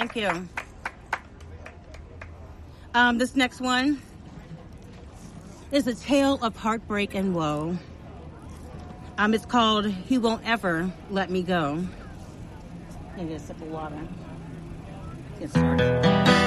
Thank you. This next one is a tale of heartbreak and woe. It's called He Won't Ever Let Me Go. Let me get a sip of water. Get started.